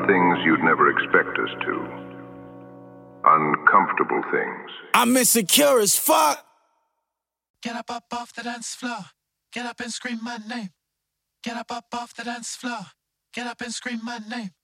things you'd never expect us to. Uncomfortable things. I'm insecure as fuck. Get up off the dance floor. Get up and scream my name. Get up off the dance floor. Get up and scream my name.